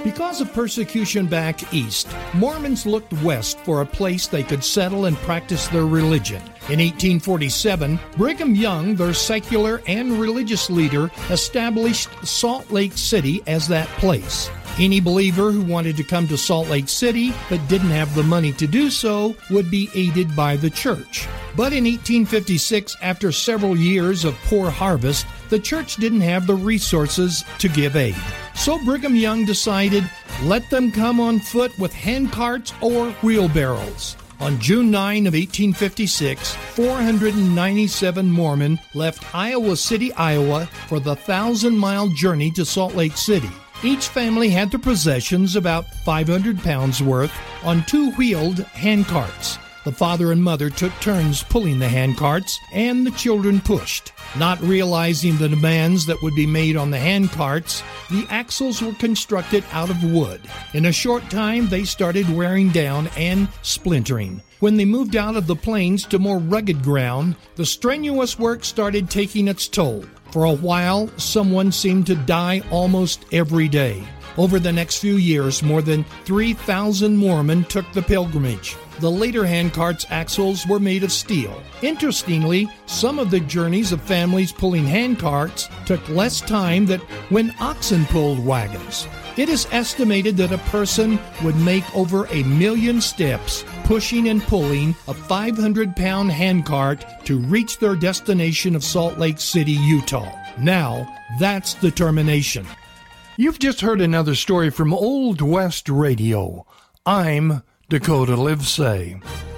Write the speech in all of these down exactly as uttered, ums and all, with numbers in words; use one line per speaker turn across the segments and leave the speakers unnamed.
Because of persecution back east, Mormons looked west for a place they could settle and practice their religion. In eighteen forty-seven, Brigham Young, their secular and religious leader, established Salt Lake City as that place. Any believer who wanted to come to Salt Lake City but didn't have the money to do so would be aided by the church. But in eighteen fifty-six, after several years of poor harvest, the church didn't have the resources to give aid. So Brigham Young decided, let them come on foot with handcarts or wheelbarrows. On June ninth of eighteen fifty-six, four hundred ninety-seven Mormon left Iowa City, Iowa for the thousand-mile journey to Salt Lake City. Each family had their possessions, about five hundred pounds worth, on two-wheeled handcarts. The father and mother took turns pulling the handcarts, and the children pushed. Not realizing the demands that would be made on the handcarts, the axles were constructed out of wood. In a short time, they started wearing down and splintering. When they moved out of the plains to more rugged ground, the strenuous work started taking its toll. For a while, someone seemed to die almost every day. Over the next few years, more than three thousand Mormon took the pilgrimage. The later handcarts' axles were made of steel. Interestingly, some of the journeys of families pulling handcarts took less time than when oxen pulled wagons. It is estimated that a person would make over a million steps pushing and pulling a five hundred pound handcart to reach their destination of Salt Lake City, Utah. Now, that's determination. You've just heard another story from Old West Radio. I'm Dakota Livesay.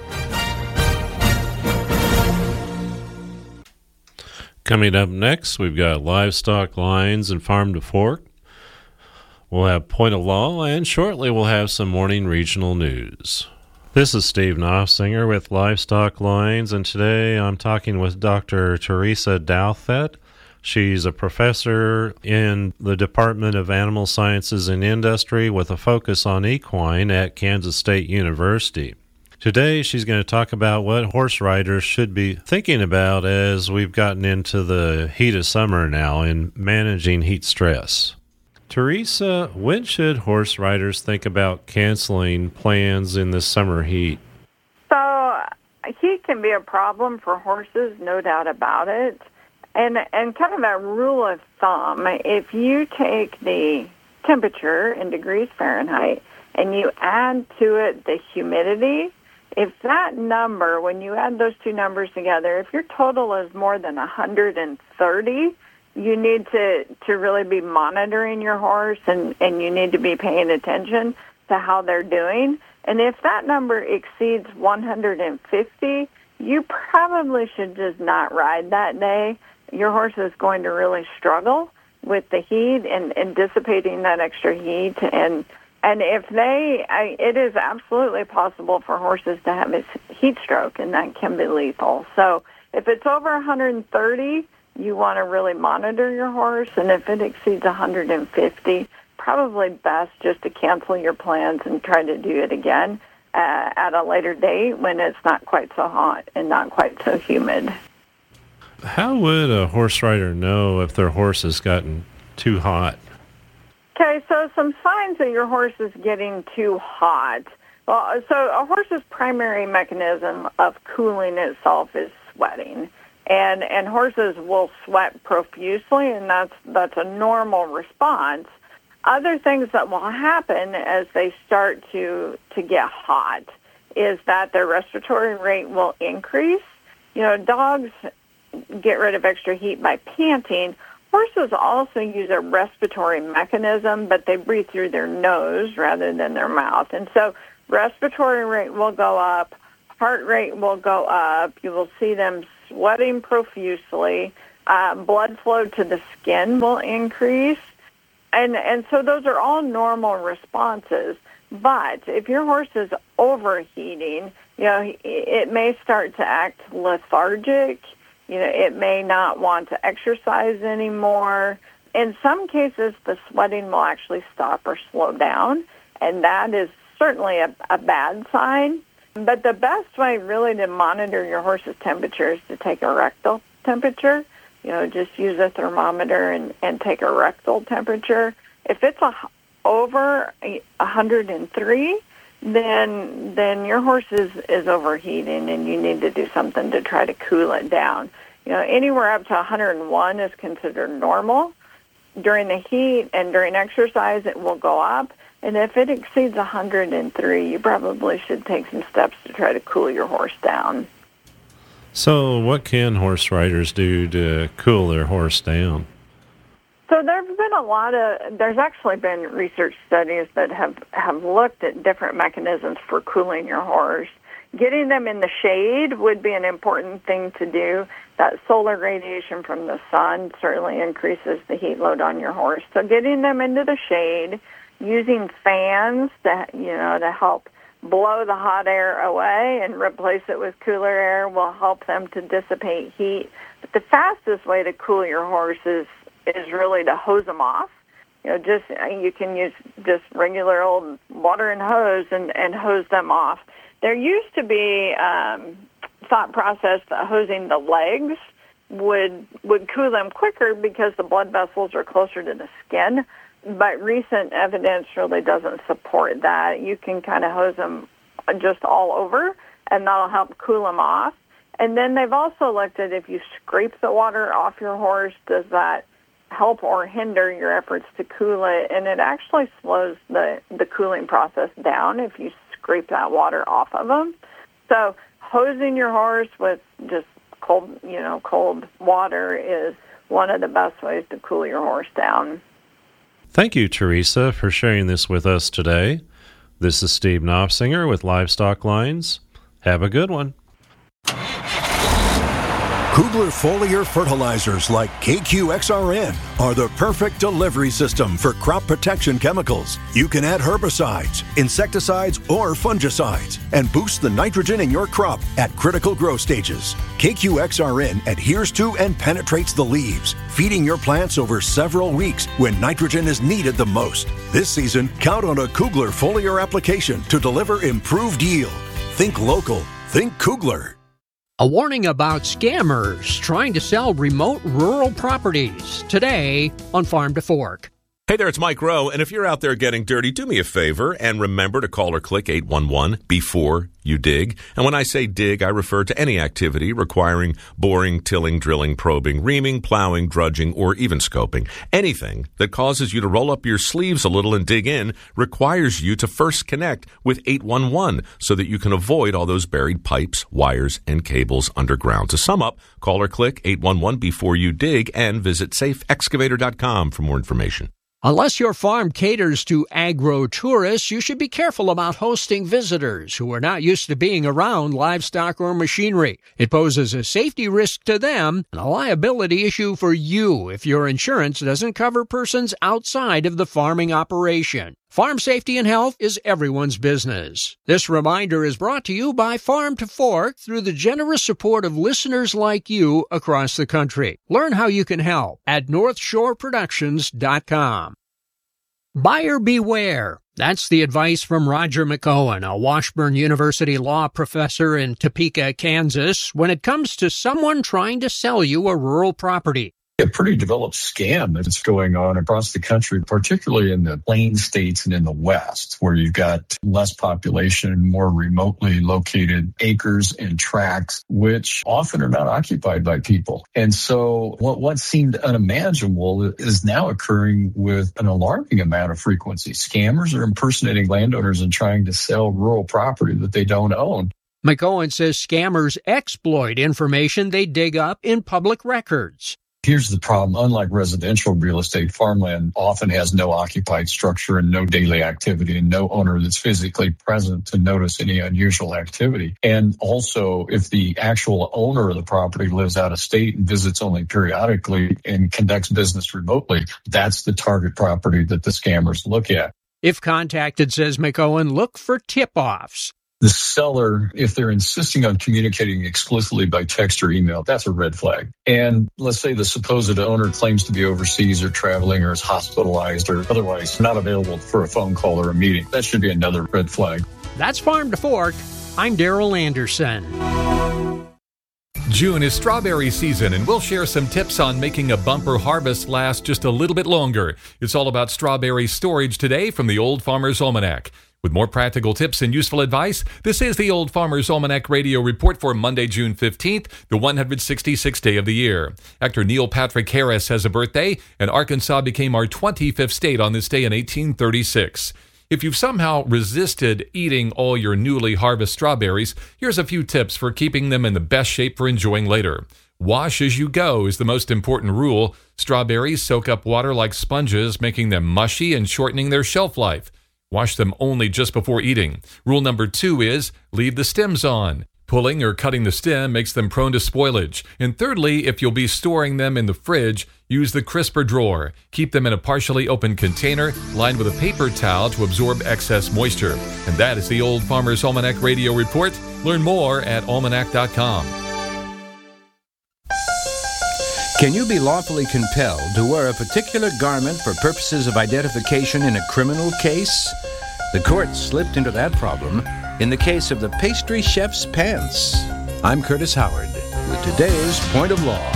Coming up next, we've got livestock lines and farm to fork. We'll have point of law, and shortly we'll have some morning regional news. This is Steve Knopfsinger with Livestock Lines, and today I'm talking with Doctor Teresa Douthat. She's a professor in the Department of Animal Sciences and Industry with a focus on equine at Kansas State University. Today, she's going to talk about what horse riders should be thinking about as we've gotten into the heat of summer now in managing heat stress. Teresa, when should horse riders think about canceling plans in this summer heat?
So, heat can be a problem for horses, no doubt about it. And and kind of a rule of thumb, if you take the temperature in degrees Fahrenheit and you add to it the humidity, if that number, when you add those two numbers together, if your total is more than one hundred thirty, you need to, to really be monitoring your horse and, and you need to be paying attention to how they're doing. And if that number exceeds one hundred fifty, you probably should just not ride that day. Your horse is going to really struggle with the heat and, and dissipating that extra heat. And and if they, I, it is absolutely possible for horses to have a heat stroke, and that can be lethal. So if it's over one hundred thirty, you want to really monitor your horse. And if it exceeds one hundred fifty, probably best just to cancel your plans and try to do it again uh, at a later date when it's not quite so hot and not quite so humid.
How would a horse rider know if their horse has gotten too hot?
Okay, so some signs that your horse is getting too hot. Well, so a horse's primary mechanism of cooling itself is sweating. And and horses will sweat profusely, and that's that's a normal response. Other things that will happen as they start to, to get hot is that their respiratory rate will increase. You know, dogs get rid of extra heat by panting. Horses also use a respiratory mechanism, but they breathe through their nose rather than their mouth. And so respiratory rate will go up, heart rate will go up, you will see them sweating profusely, uh, blood flow to the skin will increase. And, and so those are all normal responses. But if your horse is overheating, you know, it may start to act lethargic. You know, it may not want to exercise anymore. In some cases, the sweating will actually stop or slow down, and that is certainly a, a bad sign. But the best way really to monitor your horse's temperature is to take a rectal temperature. You know, just use a thermometer and, and take a rectal temperature. If it's a, over one hundred three, then then your horse is, is overheating and you need to do something to try to cool it down. You know, anywhere up to one hundred one is considered normal. During the heat and during exercise, it will go up. And if it exceeds one hundred three, you probably should take some steps to try to cool your horse down.
So what can horse riders do to cool their horse down?
So there's been a lot of, there's actually been research studies that have, have looked at different mechanisms for cooling your horse. Getting them in the shade would be an important thing to do. That solar radiation from the sun certainly increases the heat load on your horse. So getting them into the shade, using fans to, you know, to help blow the hot air away and replace it with cooler air will help them to dissipate heat. But the fastest way to cool your horse is is really to hose them off. You know, just you can use just regular old water and hose and, and hose them off. There used to be um, thought process that hosing the legs would would cool them quicker because the blood vessels are closer to the skin. But recent evidence really doesn't support that. You can kind of hose them just all over, and that'll help cool them off. And then they've also looked at if you scrape the water off your horse, does that help or hinder your efforts to cool it? And it actually slows the, the cooling process down if you scrape that water off of them. So hosing your horse with just cold, you know, cold water is one of the best ways to cool your horse down.
Thank you, Teresa, for sharing this with us today. This is Steve Knopfsinger with Livestock Lines. Have a good one.
Kugler foliar fertilizers like K Q X R N are the perfect delivery system for crop protection chemicals. You can add herbicides, insecticides, or fungicides and boost the nitrogen in your crop at critical growth stages. K Q X R N adheres to and penetrates the leaves, feeding your plants over several weeks when nitrogen is needed the most. This season, count on a Kugler foliar application to deliver improved yield. Think local. Think Kugler.
A warning about scammers trying to sell remote rural properties today on Farm to Fork.
Hey there, it's Mike Rowe, and if you're out there getting dirty, do me a favor and remember to call or click eight one one before you dig. And when I say dig, I refer to any activity requiring boring, tilling, drilling, probing, reaming, plowing, drudging, or even scoping. Anything that causes you to roll up your sleeves a little and dig in requires you to first connect with eight one one so that you can avoid all those buried pipes, wires, and cables underground. To sum up, call or click eight one one before you dig and visit safe excavator dot com for more information.
Unless your farm caters to agro-tourists, you should be careful about hosting visitors who are not used to being around livestock or machinery. It poses a safety risk to them and a liability issue for you if your insurance doesn't cover persons outside of the farming operation. Farm safety and health is everyone's business. This reminder is brought to you by Farm to Fork through the generous support of listeners like you across the country. Learn how you can help at north shore productions dot com. Buyer beware. That's the advice from Roger McOwen, a Washburn University law professor in Topeka, Kansas, when it comes to someone trying to sell you a rural property.
A pretty developed scam that's going on across the country, particularly in the plain states and in the West, where you've got less population, more remotely located acres and tracts, which often are not occupied by people. And so what once seemed unimaginable is now occurring with an alarming amount of frequency. Scammers are impersonating landowners and trying to sell rural property that they don't own.
McOwen says scammers exploit information they dig up in public records.
Here's the problem. Unlike residential real estate, farmland often has no occupied structure and no daily activity and no owner that's physically present to notice any unusual activity. And also, if the actual owner of the property lives out of state and visits only periodically and conducts business remotely, that's the target property that the scammers look at.
If contacted, says McOwen, look for tip-offs.
The seller, if they're insisting on communicating explicitly by text or email, that's a red flag. And let's say the supposed owner claims to be overseas or traveling or is hospitalized or otherwise not available for a phone call or a meeting. That should be another red flag.
That's Farm to Fork. I'm Daryl Anderson.
June is strawberry season, and we'll share some tips on making a bumper harvest last just a little bit longer. It's all about strawberry storage today from the Old Farmer's Almanac. With more practical tips and useful advice, this is the Old Farmer's Almanac Radio Report for Monday, June fifteenth, the one hundred sixty-sixth day of the year. Actor Neil Patrick Harris has a birthday, and Arkansas became our twenty-fifth state on this day in eighteen thirty-six. If you've somehow resisted eating all your newly harvested strawberries, here's a few tips for keeping them in the best shape for enjoying later. Wash as you go is the most important rule. Strawberries soak up water like sponges, making them mushy and shortening their shelf life. Wash them only just before eating. Rule number two is leave the stems on. Pulling or cutting the stem makes them prone to spoilage. And thirdly, if you'll be storing them in the fridge, use the crisper drawer. Keep them in a partially open container lined with a paper towel to absorb excess moisture. And that is the Old Farmer's Almanac Radio Report. Learn more at almanac dot com.
Can you be lawfully compelled to wear a particular garment for purposes of identification in a criminal case? The court slipped into that problem in the case of the pastry chef's pants. I'm Curtis Howard with today's Point of Law.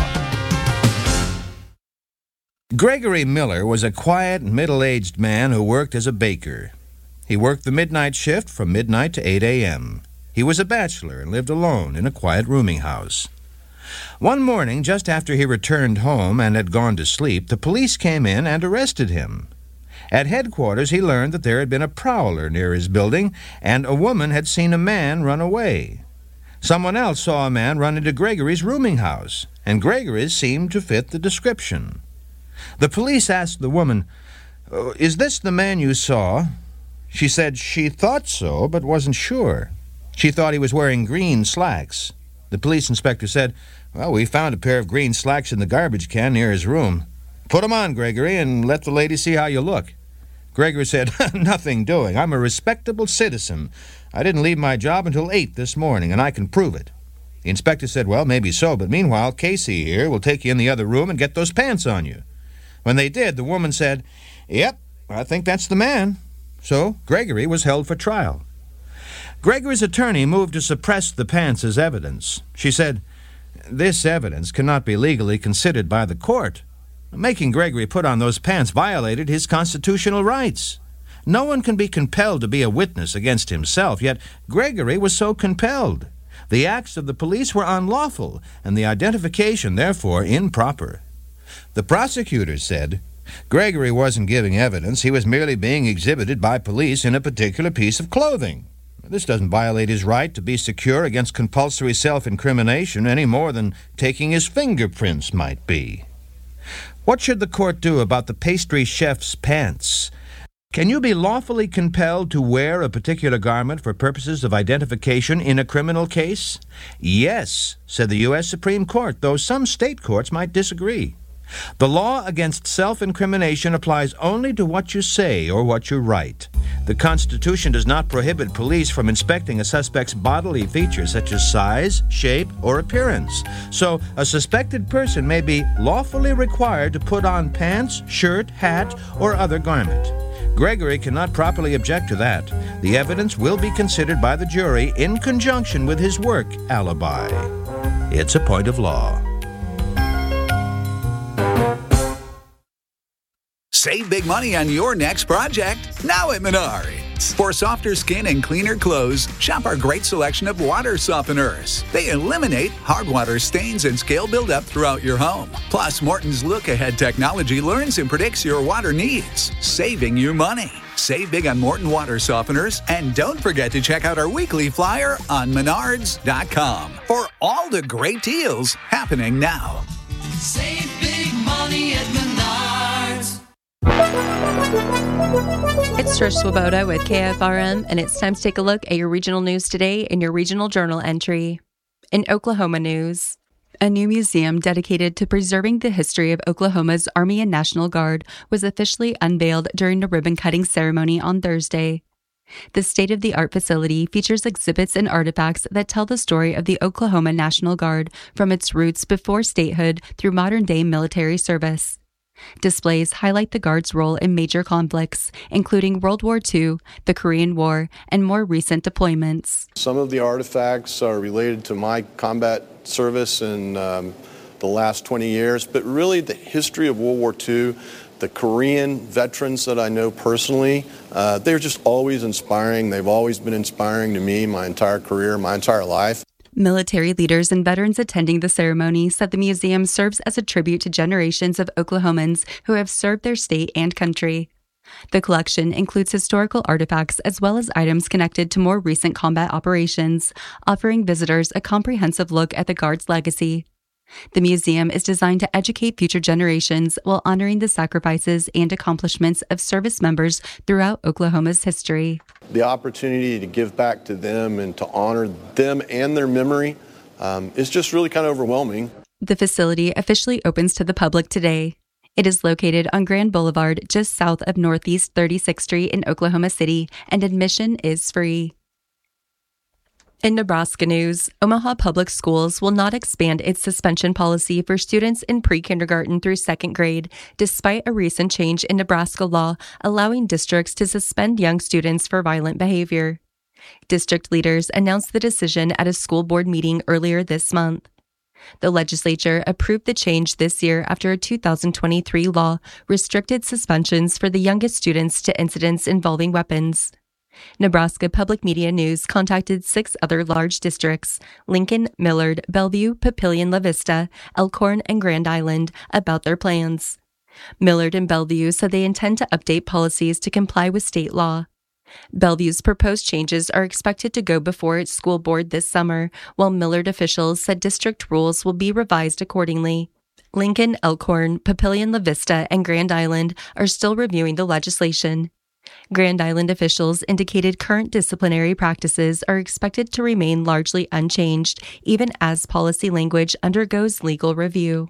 Gregory Miller was a quiet, middle-aged man who worked as a baker. He worked the midnight shift from midnight to eight a.m. He was a bachelor and lived alone in a quiet rooming house. One morning, just after he returned home and had gone to sleep, the police came in and arrested him. At headquarters, he learned that there had been a prowler near his building, and a woman had seen a man run away. Someone else saw a man run into Gregory's rooming house, and Gregory's seemed to fit the description. The police asked the woman, "Oh, is this the man you saw?" She said she thought so, but wasn't sure. She thought he was wearing green slacks. The police inspector said, "Well, we found a pair of green slacks in the garbage can near his room. Put 'em on, Gregory, and let the lady see how you look." Gregory said, "Nothing doing. I'm a respectable citizen. I didn't leave my job until eight this morning, and I can prove it." The inspector said, "Well, maybe so, but meanwhile, Casey here will take you in the other room and get those pants on you." When they did, the woman said, "Yep, I think that's the man." So Gregory was held for trial. Gregory's attorney moved to suppress the pants as evidence. She said, "This evidence cannot be legally considered by the court. Making Gregory put on those pants violated his constitutional rights. No one can be compelled to be a witness against himself, yet Gregory was so compelled. The acts of the police were unlawful, and the identification, therefore, improper." The prosecutor said, "Gregory wasn't giving evidence. He was merely being exhibited by police in a particular piece of clothing. This doesn't violate his right to be secure against compulsory self-incrimination any more than taking his fingerprints might be." What should the court do about the pastry chef's pants? Can you be lawfully compelled to wear a particular garment for purposes of identification in a criminal case? Yes, said the U S Supreme Court, though some state courts might disagree. The law against self-incrimination applies only to what you say or what you write. The Constitution does not prohibit police from inspecting a suspect's bodily features such as size, shape, or appearance. So a suspected person may be lawfully required to put on pants, shirt, hat, or other garment. Gregory cannot properly object to that. The evidence will be considered by the jury in conjunction with his work alibi. It's a point of law.
Save big money on your next project, now at Menards. For softer skin and cleaner clothes, shop our great selection of water softeners. They eliminate hard water stains and scale buildup throughout your home. Plus, Morton's look-ahead technology learns and predicts your water needs, saving you money. Save big on Morton water softeners, and don't forget to check out our weekly flyer on menards dot com for all the great deals happening now.
Save big money at Menards.
It's Trish Swoboda with K F R M, and it's time to take a look at your regional news today in your regional journal entry. In Oklahoma news, a new museum dedicated to preserving the history of Oklahoma's Army and National Guard was officially unveiled during a ribbon-cutting ceremony on Thursday. The state-of-the-art facility features exhibits and artifacts that tell the story of the Oklahoma National Guard from its roots before statehood through modern-day military service. Displays highlight the Guard's role in major conflicts, including World War Two, the Korean War, and more recent deployments.
Some of the artifacts are related to my combat service in um, the last twenty years, but really the history of World War Two, the Korean veterans that I know personally, uh, they're just always inspiring. They've always been inspiring to me my entire career, my entire life.
Military leaders and veterans attending the ceremony said the museum serves as a tribute to generations of Oklahomans who have served their state and country. The collection includes historical artifacts as well as items connected to more recent combat operations, offering visitors a comprehensive look at the Guard's legacy. The museum is designed to educate future generations while honoring the sacrifices and accomplishments of service members throughout Oklahoma's history.
The opportunity to give back to them and to honor them and their memory um, is just really kind of overwhelming.
The facility officially opens to the public today. It is located on Grand Boulevard, just south of Northeast thirty-sixth Street in Oklahoma City, and admission is free. In Nebraska news, Omaha Public Schools will not expand its suspension policy for students in pre-kindergarten through second grade, despite a recent change in Nebraska law allowing districts to suspend young students for violent behavior. District leaders announced the decision at a school board meeting earlier this month. The legislature approved the change this year after a two thousand twenty-three law restricted suspensions for the youngest students to incidents involving weapons. Nebraska Public Media News contacted six other large districts, Lincoln, Millard, Bellevue, Papillion-La Vista, Elkhorn, and Grand Island, about their plans. Millard and Bellevue said they intend to update policies to comply with state law. Bellevue's proposed changes are expected to go before its school board this summer, while Millard officials said district rules will be revised accordingly. Lincoln, Elkhorn, Papillion-La Vista, and Grand Island are still reviewing the legislation. Grand Island officials indicated current disciplinary practices are expected to remain largely unchanged, even as policy language undergoes legal review.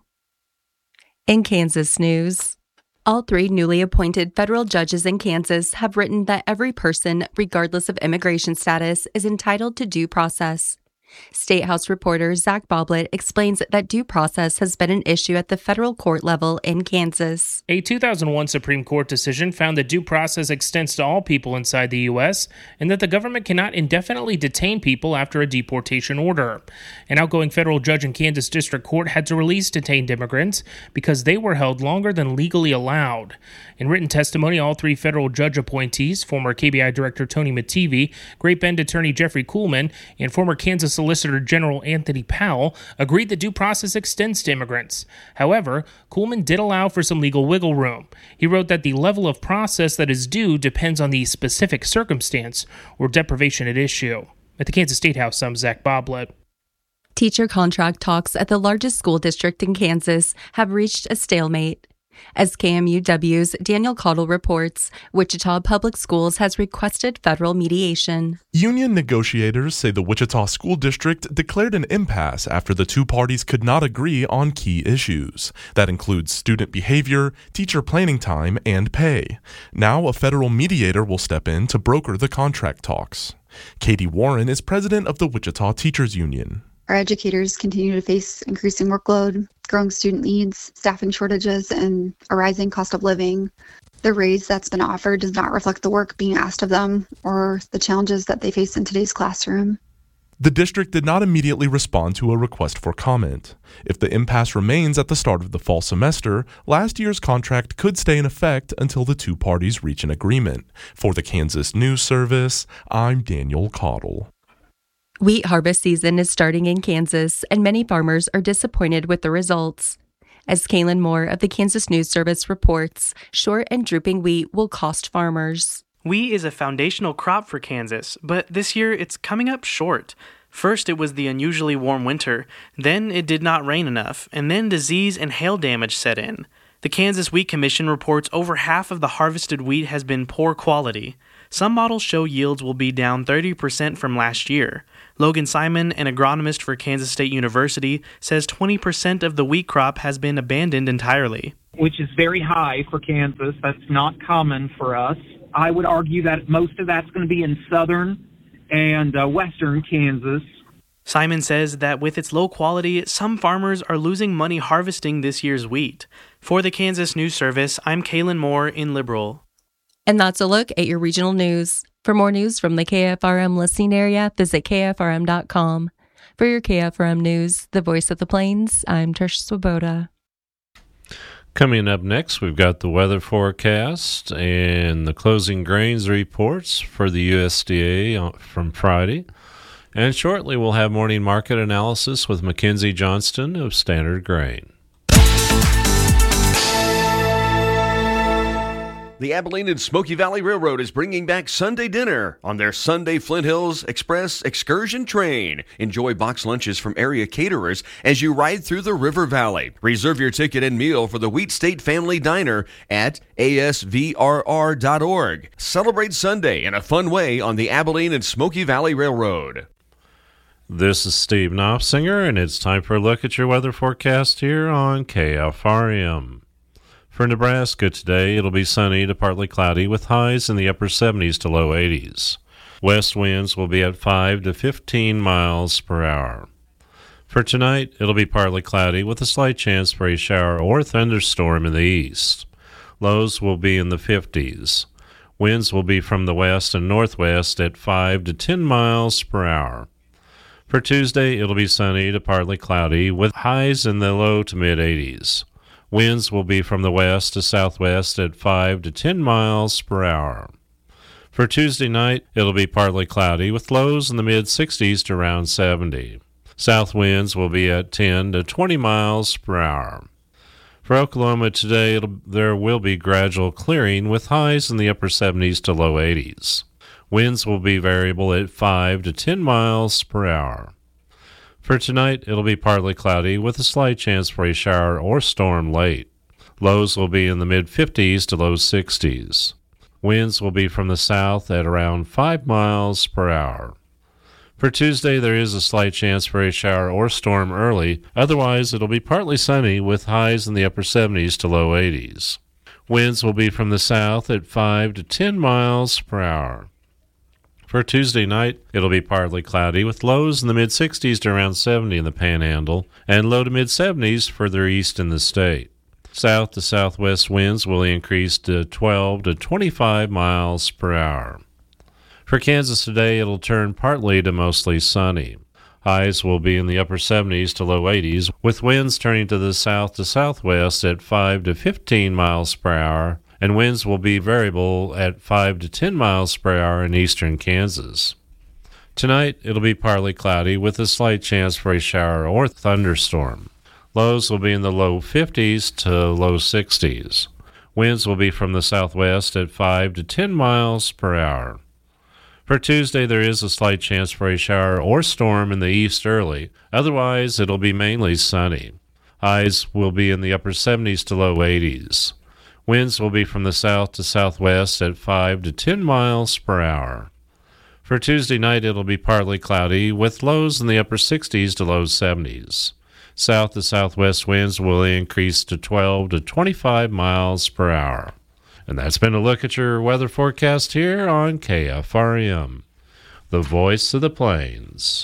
In Kansas news, all three newly appointed federal judges in Kansas have written that every person, regardless of immigration status, is entitled to due process. State House reporter Zach Boblet explains that due process has been an issue at the federal court level in Kansas.
A two thousand one Supreme Court decision found that due process extends to all people inside the U S and that the government cannot indefinitely detain people after a deportation order. An outgoing federal judge in Kansas District Court had to release detained immigrants because they were held longer than legally allowed. In written testimony, all three federal judge appointees, former K B I Director Tony Mattivi, Great Bend Attorney Jeffrey Kuhlman, and former Kansas Solicitor General Anthony Powell, agreed that due process extends to immigrants. However, Kuhlman did allow for some legal wiggle room. He wrote that the level of process that is due depends on the specific circumstance or deprivation at issue. At the Kansas State House, I'm Zach Boblet.
Teacher contract talks at the largest school district in Kansas have reached a stalemate. As K M U W's Daniel Caudill reports, Wichita Public Schools has requested federal mediation.
Union negotiators say the Wichita School District declared an impasse after the two parties could not agree on key issues. That includes student behavior, teacher planning time, and pay. Now a federal mediator will step in to broker the contract talks. Katie Warren is president of the Wichita Teachers Union.
Our educators continue to face increasing workload, growing student needs, staffing shortages, and a rising cost of living. The raise that's been offered does not reflect the work being asked of them or the challenges that they face in today's classroom.
The district did not immediately respond to a request for comment. If the impasse remains at the start of the fall semester, last year's contract could stay in effect until the two parties reach an agreement. For the Kansas News Service, I'm Daniel Caudill.
Wheat harvest season is starting in Kansas, and many farmers are disappointed with the results. As Kaylin Moore of the Kansas News Service reports, short and drooping wheat will cost farmers.
Wheat is a foundational crop for Kansas, but this year it's coming up short. First, it was the unusually warm winter, then it did not rain enough, and then disease and hail damage set in. The Kansas Wheat Commission reports over half of the harvested wheat has been poor quality. Some models show yields will be down thirty percent from last year. Logan Simon, an agronomist for Kansas State University, says twenty percent of the wheat crop has been abandoned entirely.
Which is very high for Kansas. That's not common for us. I would argue that most of that's going to be in southern and uh, western Kansas.
Simon says that with its low quality, some farmers are losing money harvesting this year's wheat. For the Kansas News Service, I'm Kaylin Moore in Liberal.
And that's a look at your regional news. For more news from the K F R M listening area, visit K F R M dot com. For your K F R M News, the voice of the plains, I'm Trish Swoboda.
Coming up next, we've got the weather forecast and the closing grains reports for the U S D A from Friday. And shortly, we'll have morning market analysis with Mackenzie Johnston of Standard Grain.
The Abilene and Smoky Valley Railroad is bringing back Sunday dinner on their Sunday Flint Hills Express excursion train. Enjoy box lunches from area caterers as you ride through the River Valley. Reserve your ticket and meal for the Wheat State Family Diner at A S V R R dot org. Celebrate Sunday in a fun way on the Abilene and Smoky Valley Railroad.
This is Steve Knopfsinger, and it's time for a look at your weather forecast here on K F R M. For Nebraska today, it'll be sunny to partly cloudy with highs in the upper seventies to low eighties. West winds will be at five to fifteen miles per hour. For tonight, it'll be partly cloudy with a slight chance for a shower or thunderstorm in the east. Lows will be in the fifties. Winds will be from the west and northwest at five to ten miles per hour. For Tuesday, it'll be sunny to partly cloudy with highs in the low to mid-eighties. Winds will be from the west to southwest at five to ten miles per hour. For Tuesday night, it'll be partly cloudy with lows in the mid-sixties to around seventy. South winds will be at ten to twenty miles per hour. For Oklahoma today, it'll, there will be gradual clearing with highs in the upper seventies to low eighties. Winds will be variable at five to ten miles per hour. For tonight, it'll be partly cloudy with a slight chance for a shower or storm late. Lows will be in the mid-fifties to low sixties. Winds will be from the south at around five miles per hour. For Tuesday, there is a slight chance for a shower or storm early. Otherwise, it'll be partly sunny with highs in the upper seventies to low eighties. Winds will be from the south at five to ten miles per hour. For Tuesday night, it'll be partly cloudy with lows in the mid-sixties to around seventy in the Panhandle and low to mid-seventies further east in the state. South to southwest winds will increase to twelve to twenty-five miles per hour. For Kansas today, it'll turn partly to mostly sunny. Highs will be in the upper seventies to low eighties, with winds turning to the south to southwest at five to fifteen miles per hour, and winds will be variable at five to ten miles per hour in eastern Kansas. Tonight, it'll be partly cloudy with a slight chance for a shower or thunderstorm. Lows will be in the low fifties to low sixties. Winds will be from the southwest at five to ten miles per hour. For Tuesday, there is a slight chance for a shower or storm in the east early. Otherwise, it'll be mainly sunny. Highs will be in the upper seventies to low eighties. Winds will be from the south to southwest at five to ten miles per hour. For Tuesday night, it'll be partly cloudy with lows in the upper sixties to low seventies. South to southwest winds will increase to twelve to twenty-five miles per hour. And that's been a look at your weather forecast here on K F R M, the voice of the plains.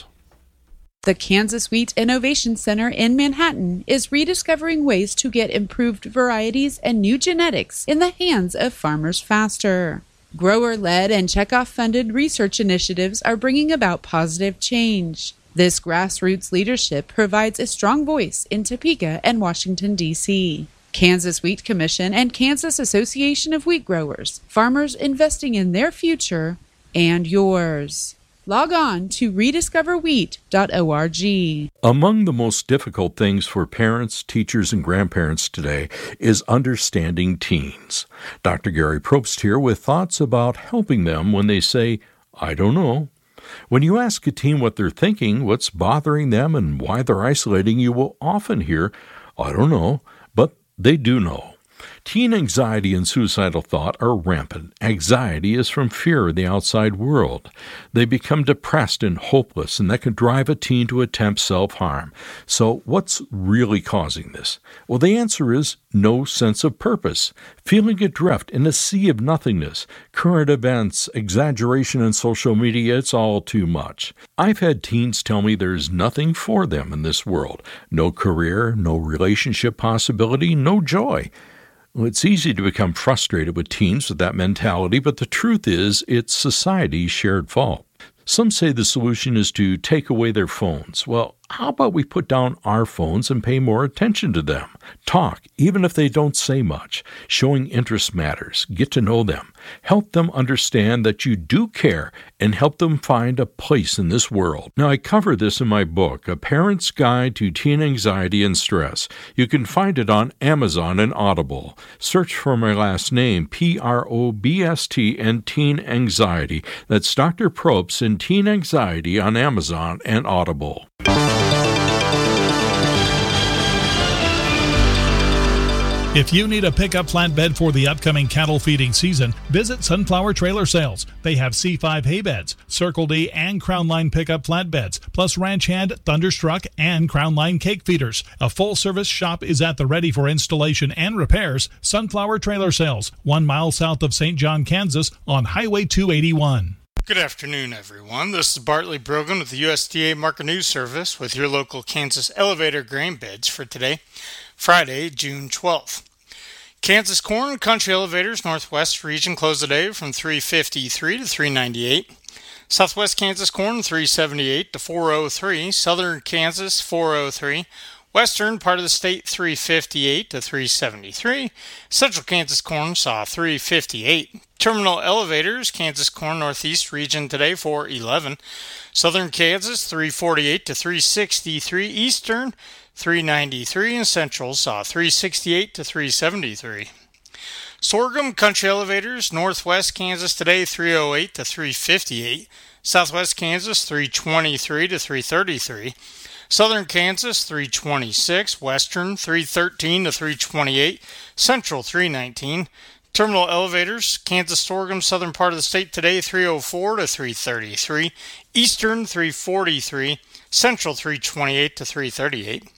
The Kansas Wheat Innovation Center in Manhattan is rediscovering ways to get improved varieties and new genetics in the hands of farmers faster. Grower-led and Chekhov-funded research initiatives are bringing about positive change. This grassroots leadership provides a strong voice in Topeka and Washington, D C Kansas Wheat Commission and Kansas Association of Wheat Growers, farmers investing in their future and yours. Log on to rediscover wheat dot org.
Among the most difficult things for parents, teachers, and grandparents today is understanding teens. Doctor Gary Probst here with thoughts about helping them when they say, I don't know. When you ask a teen what they're thinking, what's bothering them, and why they're isolating, you will often hear, I don't know, but they do know. Teen anxiety and suicidal thought are rampant. Anxiety is from fear of the outside world. They become depressed and hopeless, and that can drive a teen to attempt self-harm. So what's really causing this? Well, the answer is no sense of purpose, feeling adrift in a sea of nothingness, current events, exaggeration in social media, it's all too much. I've had teens tell me there's nothing for them in this world. No career, no relationship possibility, no joy. Well, it's easy to become frustrated with teens with that mentality, but the truth is it's society's shared fault. Some say the solution is to take away their phones. Well, how about we put down our phones and pay more attention to them? Talk, even if they don't say much. Showing interest matters. Get to know them. Help them understand that you do care and help them find a place in this world. Now, I cover this in my book, A Parent's Guide to Teen Anxiety and Stress. You can find it on Amazon and Audible. Search for my last name, P R O B S T, and Teen Anxiety. That's Doctor Probst and Teen Anxiety on Amazon and Audible.
If you need a pickup flatbed for the upcoming cattle feeding season, visit Sunflower Trailer Sales. They have C five hay beds, Circle D and Crown Line pickup flatbeds, plus Ranch Hand, Thunderstruck, and Crown Line cake feeders. A full-service shop is at the ready for installation and repairs. Sunflower Trailer Sales, one mile south of Saint John, Kansas, on Highway two eighty-one.
Good afternoon, everyone. This is Bartley Brogan with the U S D A Market News Service with your local Kansas elevator grain bids for today, Friday, June twelfth. Kansas corn country elevators Northwest region closed the day from three fifty-three to three ninety-eight. Southwest Kansas corn three seventy-eight to four oh three. Southern Kansas four oh three. Western part of the state three fifty-eight to three seventy-three. Central Kansas corn saw three fifty-eight. Terminal elevators Kansas corn Northeast region today four eleven. Southern Kansas three forty-eight to three sixty-three. Eastern three ninety-three, and Central saw three sixty-eight to three seventy-three. Sorghum country elevators Northwest Kansas today three oh eight to three fifty-eight. Southwest Kansas three twenty-three to three thirty-three. Southern Kansas three twenty-six. Western three thirteen to three twenty-eight. Central three nineteen. Terminal elevators Kansas sorghum southern part of the state today three oh four to three thirty-three. Eastern three forty-three. Central three twenty-eight to three thirty-eight.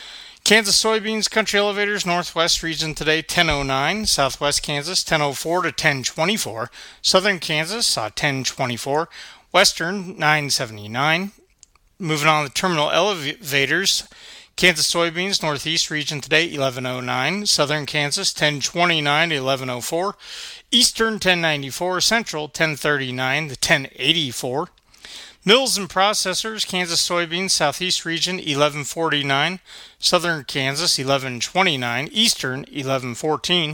Kansas soybeans country elevators Northwest region today ten oh nine. Southwest Kansas ten oh four to ten twenty-four. Southern Kansas saw ten twenty-four. Western nine seventy-nine. Moving on to terminal elevators, Kansas soybeans Northeast region today eleven oh nine. Southern Kansas ten twenty-nine to eleven oh four. Eastern ten ninety-four. Central ten thirty-nine to ten eighty-four. Mills and processors, Kansas soybeans, Southeast region, eleven forty-nine. Southern Kansas, eleven twenty-nine. Eastern, eleven fourteen.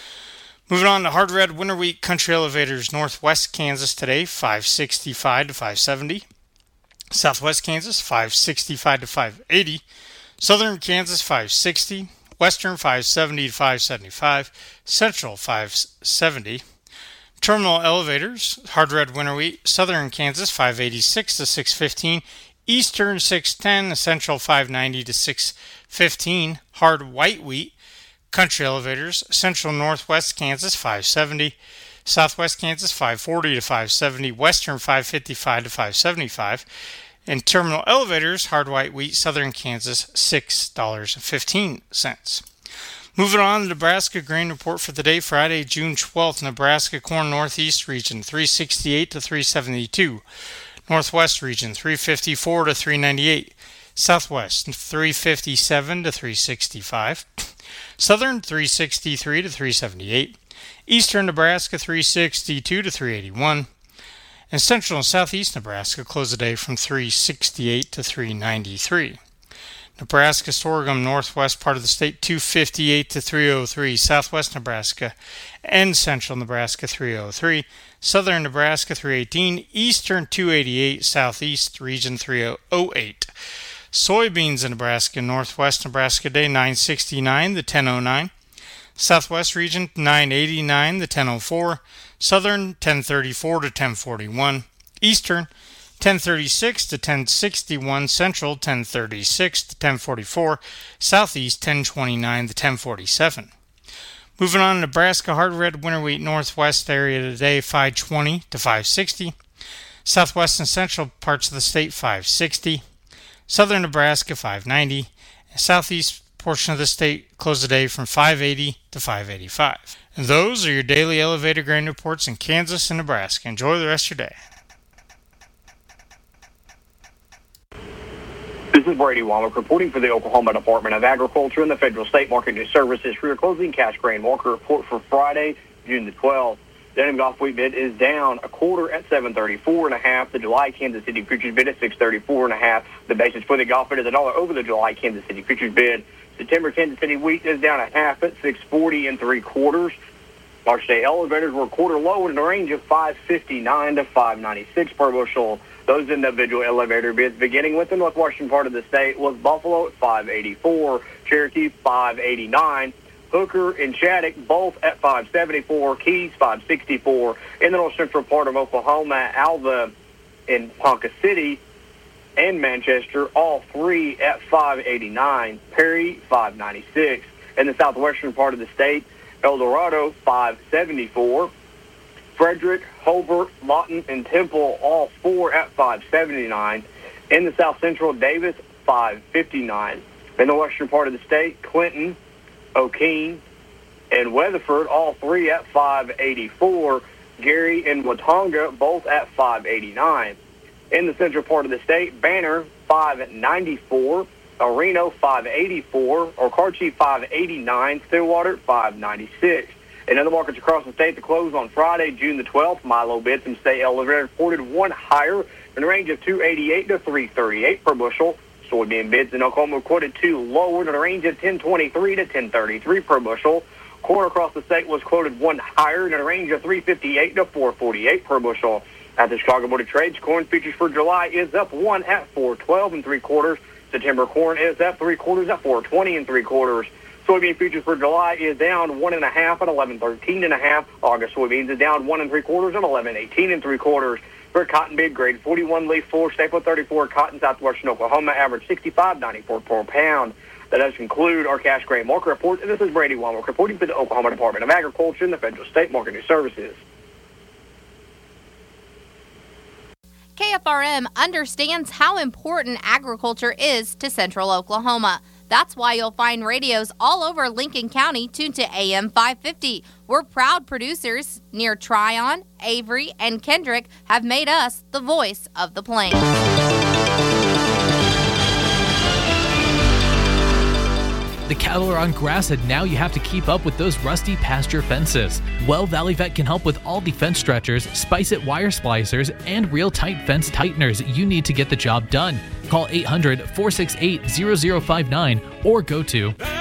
Moving on to hard red winter wheat country elevators, Northwest Kansas today, five sixty-five to five seventy. Southwest Kansas, five sixty-five to five eighty. Southern Kansas, five sixty. Western, five seventy to five seventy-five. Central, five seventy. Terminal elevators, hard red winter wheat, Southern Kansas five eighty-six to six fifteen, Eastern six ten, Central five ninety to six fifteen. Hard white wheat, country elevators, Central Northwest Kansas five seventy, Southwest Kansas five forty to five seventy, Western five fifty-five to five seventy-five, and terminal elevators, hard white wheat, Southern Kansas six dollars and fifteen cents. Moving on, the Nebraska grain report for the day, Friday, June twelfth. Nebraska corn Northeast region, three sixty-eight to three seventy-two. Northwest region, three fifty-four to three ninety-eight. Southwest, three fifty-seven to three sixty-five. Southern, three sixty-three to three seventy-eight. Eastern Nebraska, three sixty-two to three eighty-one. And Central and Southeast Nebraska close the day from three sixty-eight to three ninety-three. Nebraska sorghum northwest part of the state two fifty-eight to three oh three. Southwest Nebraska and Central Nebraska three oh three. Southern Nebraska three eighteen. Eastern two eighty-eight. Southeast region three oh eight. Soybeans in Nebraska, Northwest Nebraska day nine sixty-nine to ten oh nine. Southwest region nine eighty-nine to ten oh four. Southern ten thirty-four to ten forty-one. Eastern ten thirty-six to ten sixty-one. Central ten thirty-six to ten forty-four. Southeast ten twenty-nine to ten forty-seven. Moving on, Nebraska hard red winter wheat northwest area today, five twenty to five sixty. Southwest and central parts of the state, five sixty. Southern Nebraska, five ninety. Southeast portion of the state closed the day from five eighty to five eighty-five. And those are your daily elevator grain reports in Kansas and Nebraska. Enjoy the rest of your day.
This is Brady Womack reporting for the Oklahoma Department of Agriculture and the Federal State Market News Services for your closing cash grain market report for Friday, June the twelfth. The Denham Gulf wheat bid is down a quarter at seven thirty-four and a half. The July Kansas City futures bid is six thirty-four and a half. The basis for the Gulf bid is a dollar over the July Kansas City futures bid. September Kansas City wheat is down a half at six forty and three quarters. March day elevators were a quarter low in the range of five fifty-nine to five ninety-six per bushel. Those individual elevator bids, beginning with the northwestern part of the state, was Buffalo at five eighty-four, Cherokee five eighty-nine, Hooker and Shattuck both at five seventy-four, Keys five sixty-four. In the north central part of Oklahoma, Alva and Ponca City and Manchester, all three at five eighty-nine, Perry five ninety-six. In the southwestern part of the state, El Dorado five seventy-four, Frederick, Hobart, Lawton, and Temple, all four at five seventy-nine. In the south central, Davis five fifty-nine. In the western part of the state, Clinton, O'Keene, and Weatherford, all three at five eighty-four. Gary and Watonga, both at five eighty-nine. In the central part of the state, Banner five ninety-four, Reno five eighty-four, Okarche five eighty-nine, Stillwater five ninety-six. In other markets across the state, to close on Friday, June the twelfth, Milo bids and state elevator reported one higher in the range of two eighty-eight to three thirty-eight per bushel. Soybean bids in Oklahoma quoted two lower in the range of ten twenty-three to ten thirty-three per bushel. Corn across the state was quoted one higher in the range of three fifty-eight to four forty-eight per bushel. At the Chicago Board of Trade, corn futures for July is up one at four twelve and three quarters. September corn is up three quarters at four twenty and three quarters. Soybean futures for July is down one and a half at eleven thirteen and a half. August soybeans is down one and three quarters at eleven eighteen and three quarters. For cotton bid grade forty-one leaf four staple thirty-four cotton southwestern Oklahoma average sixty-five ninety-four per pound. That does conclude our cash grain market report. And this is Brady Womack reporting for the Oklahoma Department of Agriculture and the Federal State Market News Services.
K F R M understands how important agriculture is to central Oklahoma. That's why you'll find radios all over Lincoln County tuned to A M five fifty. We're proud producers near Tryon, Avery, and Kendrick have made us the voice of the plains.
The cattle are on grass and now you have to keep up with those rusty pasture fences. Well, Valley Vet can help with all the fence stretchers, Spice-It wire splicers, and real tight fence tighteners you need to get the job done. Call eight hundred, four six eight, zero zero five nine or go to